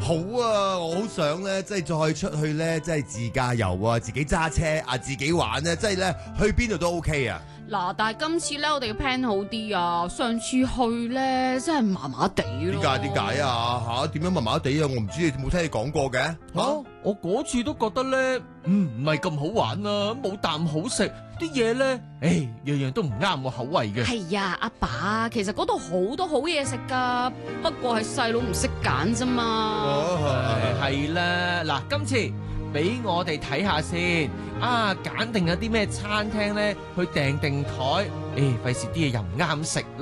好啊，我好想咧，即係再出去咧，即係自駕遊啊，自己揸車啊，自己玩咧，即係咧去邊度都 OK 啊。 嗱，但係今次咧，我哋嘅 plan 好啲啊！上次去咧，真係麻麻地咯。 點解啊？吓，點樣麻麻地啊？我唔知，你冇聽你講過嘅。 我嗰次都覺得咧，唔係咁好玩啊，冇啖好食，啲嘢咧，樣樣都唔啱我口味嘅。 係呀，阿爸，其實嗰度好多好嘢食噶，不過係細佬唔識揀啫嘛。 係啦，嗱，今次俾我哋睇下先，揀定有啲咩餐廳咧去訂台，費事啲嘢又唔啱食啦。